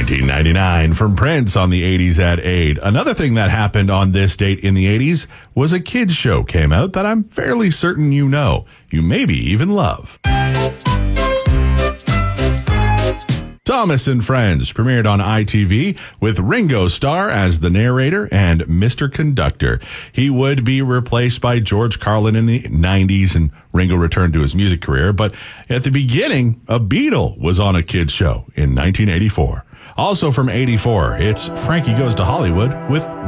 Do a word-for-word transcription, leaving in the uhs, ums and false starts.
nineteen ninety-nine from Prince on the eighties at eight. Another thing that happened on this date in the eighties was a kids show came out that I'm fairly certain you know. You maybe even love. Thomas and Friends premiered on I T V with Ringo Starr as the narrator and Mister Conductor. He would be replaced by George Carlin in the nineties, and Ringo returned to his music career. But at the beginning, a Beatle was on a kids show in nineteen eighty-four. Also from eighty-four, it's Frankie Goes to Hollywood with